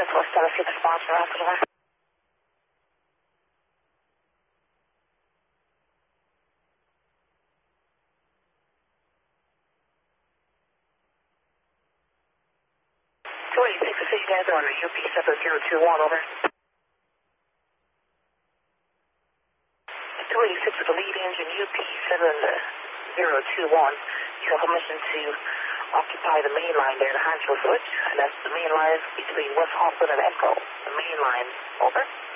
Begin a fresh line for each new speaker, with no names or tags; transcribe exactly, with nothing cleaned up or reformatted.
Central Status, get the sponsor after the last. two eighty-six, official answer on U P seven zero two one, over. two eighty-six with the lead engine, U P seven zero two one. You have permission to occupy the main line there, the Hancho switch, and that's the main line between West Hoffman and Echo. The main line, over.